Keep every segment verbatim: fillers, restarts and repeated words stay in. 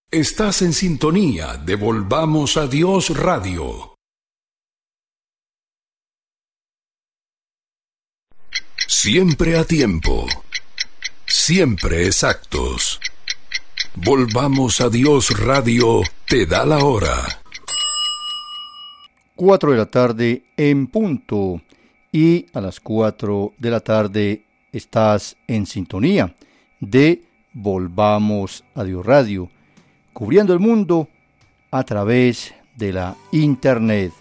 Estás en sintonía de Volvamos a Dios Radio. Siempre a tiempo, siempre exactos. Volvamos a Dios Radio te da la hora. Cuatro de la tarde en punto, y a las cuatro de la tarde estás en sintonía de Volvamos a Dios Radio, cubriendo el mundo a través de la internet.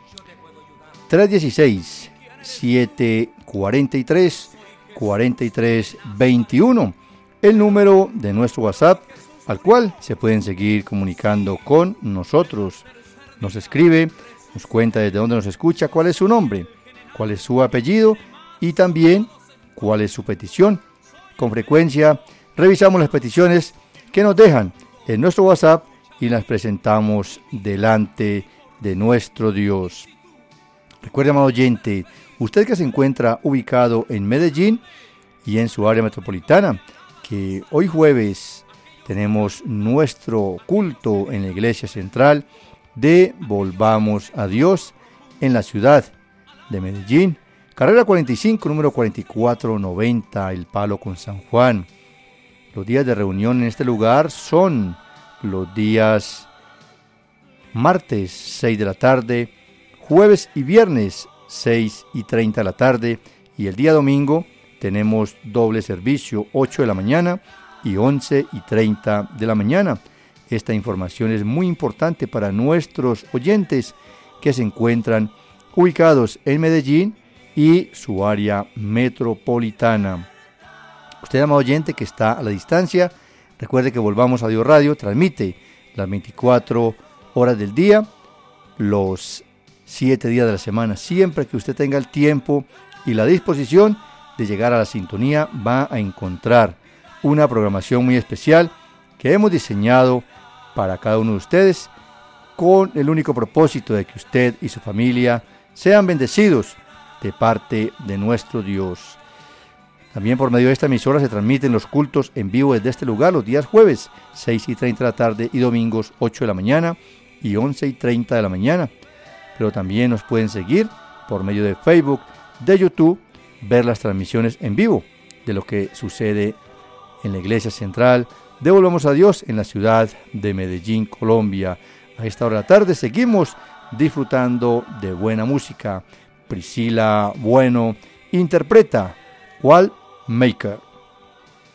tres uno seis, siete cuatro tres, cuatro tres dos uno, el número de nuestro WhatsApp, al cual se pueden seguir comunicando con nosotros. Nos escribe, nos cuenta desde dónde nos escucha, cuál es su nombre, cuál es su apellido y también cuál es su petición. Con frecuencia revisamos las peticiones que nos dejan en nuestro WhatsApp y las presentamos delante de nuestro Dios. Recuerde, amado oyente, usted que se encuentra ubicado en Medellín y en su área metropolitana, que hoy jueves tenemos nuestro culto en la iglesia central de Volvamos a Dios en la ciudad de Medellín, carrera cuarenta y cinco, número cuarenta y cuatro noventa, El Palo con San Juan. Los días de reunión en este lugar son los días martes seis de la tarde, jueves y viernes seis y treinta de la tarde, y el día domingo tenemos doble servicio, ocho de la mañana y once y treinta de la mañana. Esta información es muy importante para nuestros oyentes que se encuentran ubicados en Medellín y su área metropolitana. Usted, amado oyente, que está a la distancia, recuerde que Volvamos a Dios Radio transmite las veinticuatro horas del día, los siete días de la semana. Siempre que usted tenga el tiempo y la disposición de llegar a la sintonía, va a encontrar una programación muy especial que hemos diseñado para cada uno de ustedes, con el único propósito de que usted y su familia sean bendecidos de parte de nuestro Dios. También por medio de esta emisora se transmiten los cultos en vivo desde este lugar los días jueves, seis y treinta de la tarde, y domingos, ocho de la mañana y once y treinta de la mañana. Pero también nos pueden seguir por medio de Facebook, de YouTube, ver las transmisiones en vivo de lo que sucede en la iglesia central de Volvamos a Dios en la ciudad de Medellín, Colombia. A esta hora de la tarde seguimos disfrutando de buena música. Priscila Bueno interpreta Wall Maker.